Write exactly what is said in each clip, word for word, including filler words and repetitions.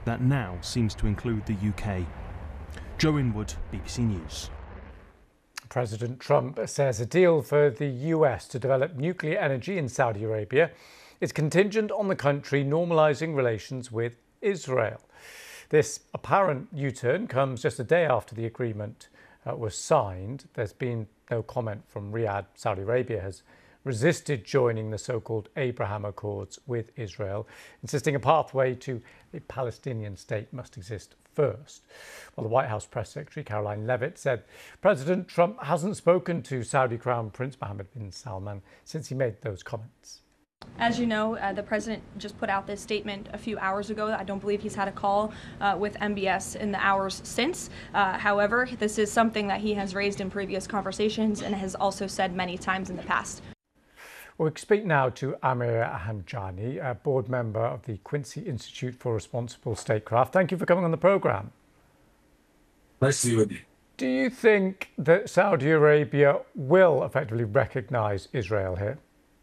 that now seems to include the U K. Joe Inwood, B B C News. President Trump says a deal for the U S to develop nuclear energy in Saudi Arabia is contingent on the country normalising relations with Israel. This apparent U-turn comes just a day after the agreement uh, was signed. There's been no comment from Riyadh. Saudi Arabia has resisted joining the so-called Abraham Accords with Israel, insisting a pathway to a Palestinian state must exist first. Well, the White House press secretary, Caroline Leavitt, said President Trump hasn't spoken to Saudi Crown Prince Mohammed bin Salman since he made those comments. As you know, uh, the president just put out this statement a few hours ago. I don't believe he's had a call uh, with M B S in the hours since. Uh, however, this is something that he has raised in previous conversations and has also said many times in the past. We speak now to Amir Hamjani, a board member of the Quincy Institute for Responsible Statecraft. Thank you for coming on the programme. Nice to be with you. Do you think that Saudi Arabia will effectively recognise Israel here?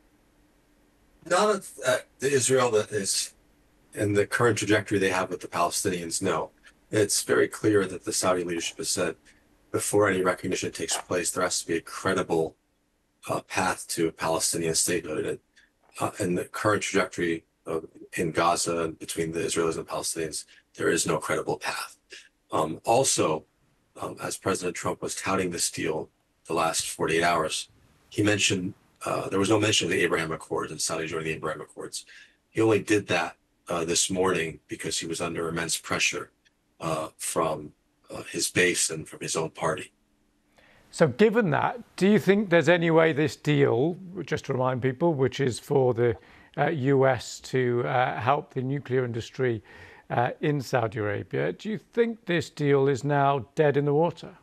Not uh, the Israel that is in the current trajectory they have with the Palestinians, no. It's very clear that the Saudi leadership has said before any recognition takes place, there has to be a credible uh, path to a Palestinian statehood. And uh, in the current trajectory of, in Gaza between the Israelis and Palestinians, there is no credible path. Um, also, um, as President Trump was touting this deal the last forty-eight hours, he mentioned Uh, there was no mention of the Abraham Accords and Saudi joining the Abraham Accords. He only did that uh, this morning because he was under immense pressure uh, from uh, his base and from his own party. So given that, do you think there's any way this deal, just to remind people, which is for the uh, U S to uh, help the nuclear industry uh, in Saudi Arabia, do you think this deal is now dead in the water?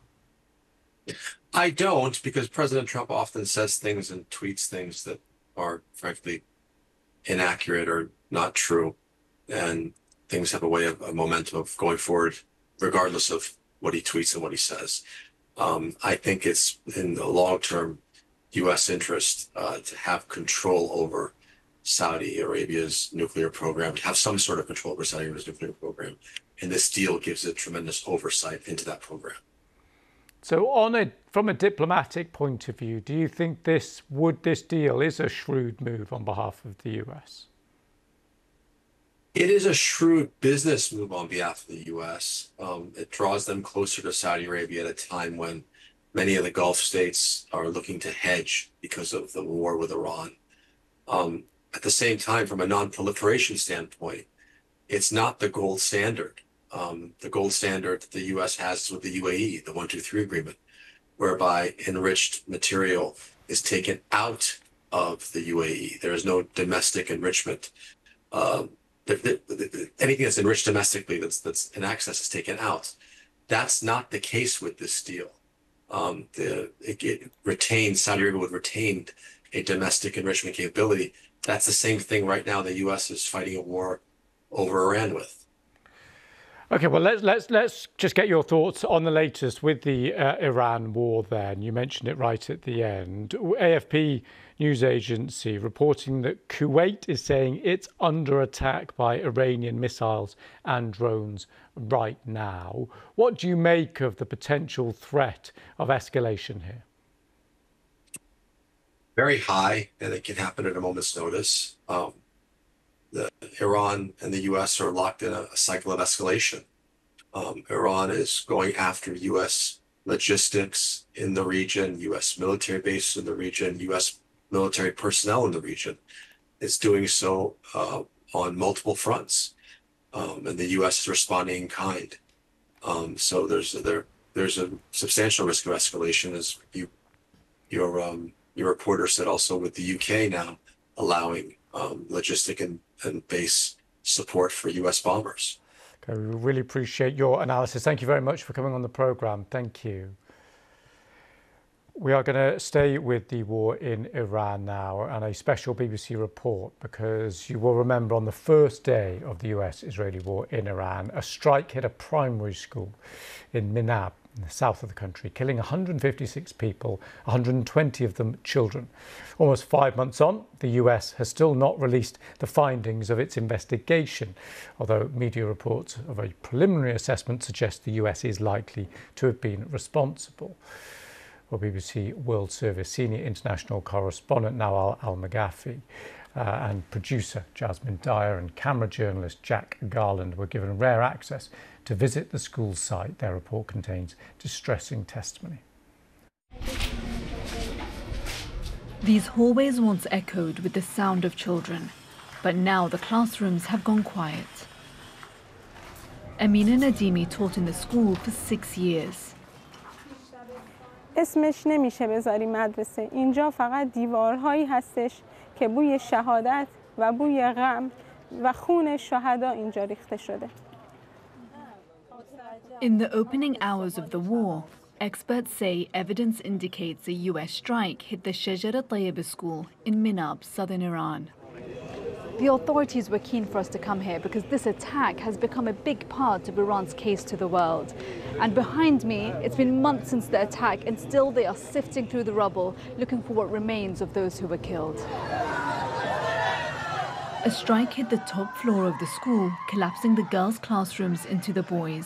I don't, because President Trump often says things and tweets things that are frankly inaccurate or not true. And things have a way of a momentum of going forward, regardless of what he tweets and what he says. Um, I think it's in the long-term U S interest uh, to have control over Saudi Arabia's nuclear program, to have some sort of control over Saudi Arabia's nuclear program. And this deal gives it tremendous oversight into that program. So on a, from a diplomatic point of view, do you think this would this deal is a shrewd move on behalf of the U S? It is a shrewd business move on behalf of the U S. Um, it draws them closer to Saudi Arabia at a time when many of the Gulf states are looking to hedge because of the war with Iran. Um, at the same time, from a non-proliferation standpoint, it's not the gold standard. Um, the gold standard that the U S has with the U A E, the one two three agreement, whereby enriched material is taken out of the U A E. There is no domestic enrichment. Um, the, the, the, anything that's enriched domestically that's, that's in access is taken out. That's not the case with this deal. Um, the, it, it retains, Saudi Arabia would retain a domestic enrichment capability. That's the same thing right now the U S is fighting a war over Iran with. Okay, well, let's let's let's just get your thoughts on the latest with the uh, Iran war. Then you mentioned it right at the end. A F P news agency reporting that Kuwait is saying it's under attack by Iranian missiles and drones right now. What do you make of the potential threat of escalation here? Very high, and it can happen at a moment's notice. Um, The, Iran and the U S are locked in a, a cycle of escalation. Um, Iran is going after U S logistics in the region, U S military bases in the region, U S military personnel in the region. It's doing so uh, on multiple fronts, um, and the U S is responding in kind. Um, so there's a, there there's a substantial risk of escalation, as you your um, your reporter said, also with the U K now allowing um, logistic and and base support for U S bombers. Okay, we really appreciate your analysis. Thank you very much for coming on the programme. Thank you. We are going to stay with the war in Iran now and a special B B C report, because you will remember on the first day of the U S Israeli war in Iran, a strike hit a primary school in Minab in the south of the country, killing one hundred fifty-six people, one hundred twenty of them children. Almost five months on, the U S has still not released the findings of its investigation, although media reports of a preliminary assessment suggest the U S is likely to have been responsible. Well, B B C World Service senior international correspondent Nawal Al-Maghafi uh, and producer Jasmine Dyer and camera journalist Jack Garland were given rare access to visit the school site. Their report contains distressing testimony. These hallways once echoed with the sound of children, but now the classrooms have gone quiet. Amina Nadimi taught in the school for six years. اسمش نمیشه بذاری مدرسه. اینجا فقط دیوارهایی هستش که بوی شهادت و بوی غم و خون شهدا اینجا ریخته شده. In the opening hours of the war, experts say evidence indicates a U S strike hit the Shajara Tayyiba school in Minab, southern Iran. The authorities were keen for us to come here because this attack has become a big part of Iran's case to the world. And behind me, it's been months since the attack, and still they are sifting through the rubble, looking for what remains of those who were killed. A strike hit the top floor of the school, collapsing the girls' classrooms into the boys.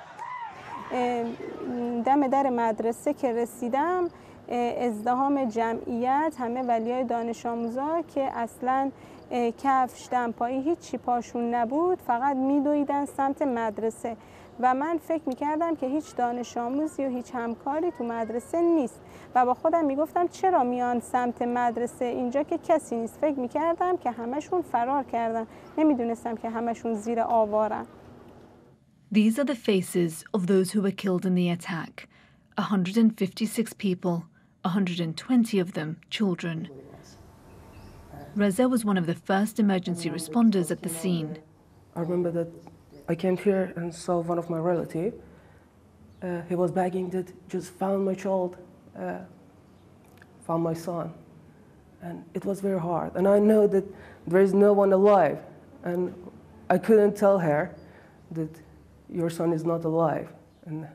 دم در مدرسه که رسیدم ازدحام جمعیت همه ولیای دانش آموزا که اصلاً کفش دمپایی هیچی پاشون نبود فقط میدویدن سمت مدرسه و من فکر میکردم که هیچ دانش آموزی و هیچ همکاری تو مدرسه نیست و با خودم میگفتم چرا میان سمت مدرسه اینجا که کسی نیست. فکر میکردم که همشون فرار کردن، نمیدونستم که همشون زیر آوارن. These are the faces of those who were killed in the attack. one hundred fifty-six people, one hundred twenty of them children. Reza was one of the first emergency responders at the scene. I remember that I came here and saw one of my relatives. Uh, he was begging that just found my child, uh, found my son. And it was very hard. And I know that there is no one alive. And I couldn't tell her that your son is not alive. And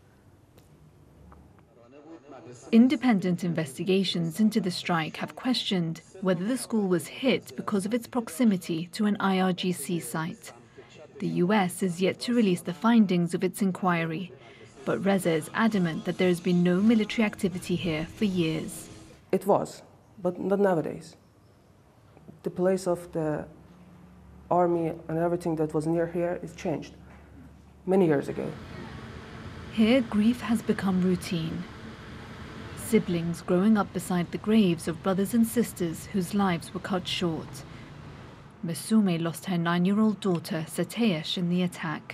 Independent investigations into the strike have questioned whether the school was hit because of its proximity to an I R G C site. The U S is yet to release the findings of its inquiry, but Reza is adamant that there has been no military activity here for years. It was, but not nowadays. The place of the army and everything that was near here is changed many years ago. Here, grief has become routine. Siblings growing up beside the graves of brothers and sisters whose lives were cut short. Masume lost her nine-year-old daughter, Satesh, in the attack.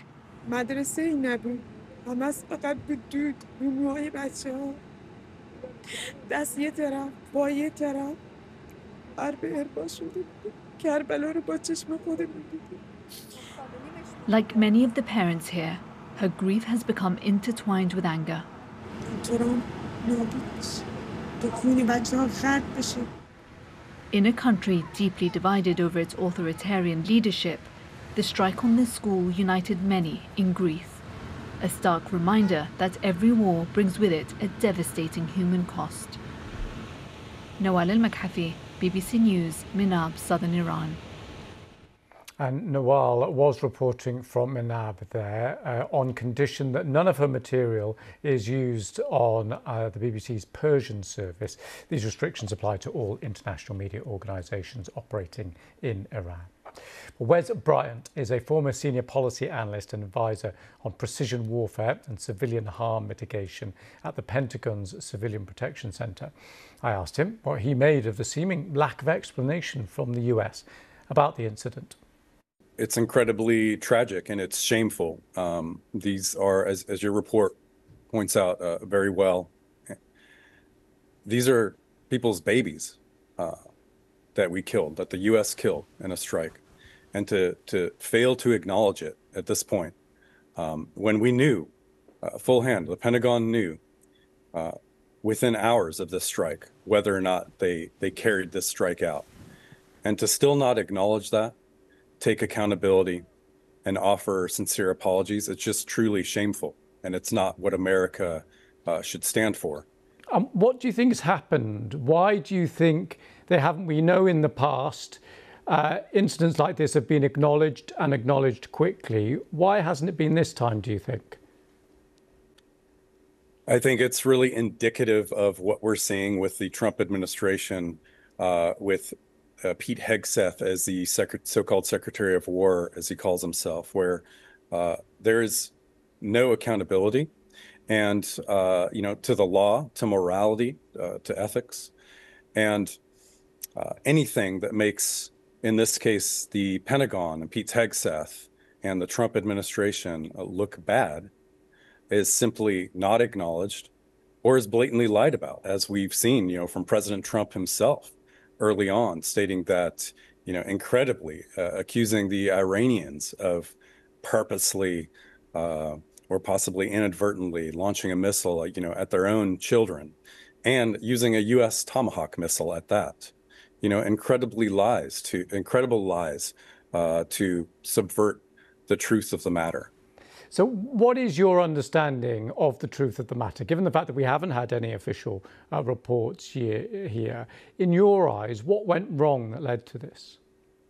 Like many of the parents here, her grief has become intertwined with anger. In a country deeply divided over its authoritarian leadership, the strike on this school united many in grief. A stark reminder that every war brings with it a devastating human cost. Nawal Al-Maghafi, B B C News, Minab, southern Iran. And Nawal was reporting from Minab there uh, on condition that none of her material is used on uh, the B B C's Persian service. These restrictions apply to all international media organisations operating in Iran. Well, Wes Bryant is a former senior policy analyst and advisor on precision warfare and civilian harm mitigation at the Pentagon's Civilian Protection Center. I asked him what he made of the seeming lack of explanation from the U S about the incident. It's incredibly tragic and it's shameful. Um, these are, as, as your report points out uh, very well, these are people's babies uh, that we killed, that the U S killed in a strike. And to, to fail to acknowledge it at this point, um, when we knew, uh, full hand, the Pentagon knew uh, within hours of this strike, whether or not they, they carried this strike out. And to still not acknowledge that, take accountability and offer sincere apologies, it's just truly shameful. and it's not what America uh, should stand for. Um, what do you think has happened? Why do you think they haven't? We know in the past uh, incidents like this have been acknowledged and acknowledged quickly. Why hasn't it been this time, do you think? I think it's really indicative of what we're seeing with the Trump administration, uh, with uh, Pete Hegseth as the sec- so-called Secretary of War, as he calls himself, where uh, there is no accountability and, uh, you know, to the law, to morality, uh, to ethics, and uh, anything that makes, in this case, the Pentagon and Pete Hegseth and the Trump administration uh, look bad is simply not acknowledged or is blatantly lied about, as we've seen, you know, from President Trump himself early on, stating that, you know, incredibly uh, accusing the Iranians of purposely uh, or possibly inadvertently launching a missile, you know, at their own children and using a U S Tomahawk missile at that. You know, incredibly lies to incredible lies uh, to subvert the truth of the matter. So what is your understanding of the truth of the matter, given the fact that we haven't had any official uh, reports here, here? In your eyes, what went wrong that led to this?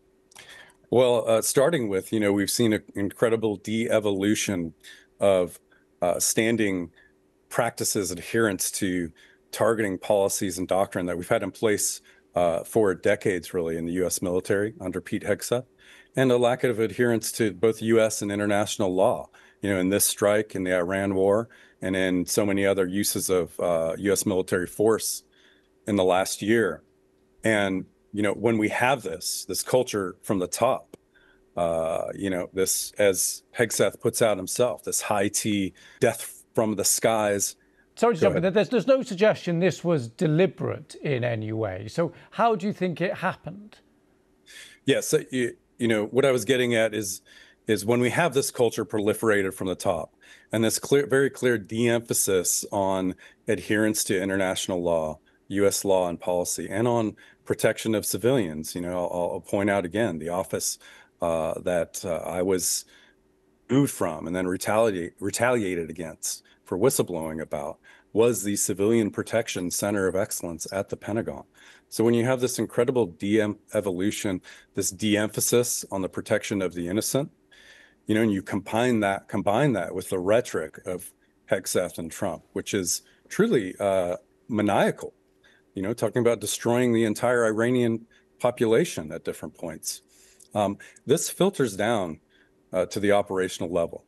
Well, uh, starting with, you know, we've seen an incredible de-evolution of uh, standing practices, adherence to targeting policies and doctrine that we've had in place uh, for decades, really, in the U S military under Pete Hegseth, and a lack of adherence to both U S and international law. You know, in this strike, in the Iran war, and in so many other uses of uh, U S military force in the last year. And, you know, when we have this, this culture from the top, uh, you know, this, as Hegseth puts out himself, this high T, death from the skies. Sorry to jump in, there's, there's no suggestion this was deliberate in any way. So how do you think it happened? Yes, yeah, so, you, you know, what I was getting at is, is when we have this culture proliferated from the top and this clear, very clear de-emphasis on adherence to international law, U S law and policy, and on protection of civilians. You know, I'll, I'll point out again, the office uh, that uh, I was booed from and then retaliate, retaliated against for whistleblowing about was the Civilian Protection Center of Excellence at the Pentagon. So when you have this incredible de-evolution, this de-emphasis on the protection of the innocent, you know, and you combine that, combine that with the rhetoric of Hegseth and Trump, which is truly uh, maniacal, you know, talking about destroying the entire Iranian population at different points. Um, this filters down uh, to the operational level.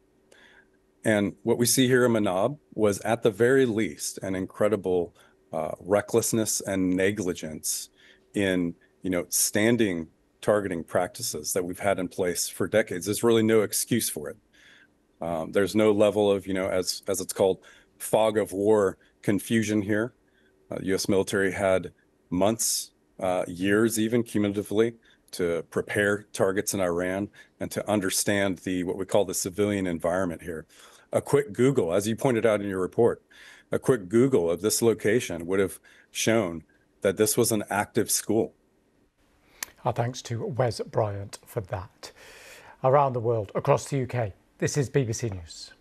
And what we see here in Manab was, at the very least, an incredible uh, recklessness and negligence in, you know, standing targeting practices that we've had in place for decades. There's really no excuse for it. Um, there's no level of, you know, as, as it's called, fog of war confusion here. Uh, the U S military had months, uh, years even cumulatively to prepare targets in Iran and to understand the, what we call the civilian environment here. A quick Google, as you pointed out in your report, a quick Google of this location would have shown that this was an active school. Our thanks to Wes Bryant for that. Around the world, across the U K, this is B B C News.